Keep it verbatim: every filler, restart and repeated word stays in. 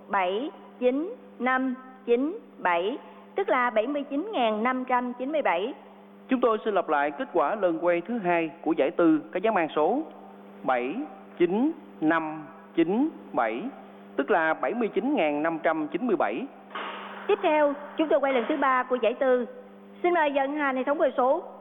bảy chín năm chín bảy, tức là bảy mươi chín nghìn năm trăm chín mươi bảy. Chúng tôi xin lặp lại kết quả lần quay thứ hai của giải tư có dáng mang số bảy chín năm chín bảy, tức là bảy mươi chín nghìn năm trăm chín mươi bảy. Tiếp theo, chúng tôi quay lần thứ ba của giải tư. Xin mời vận hành hệ thống quay số.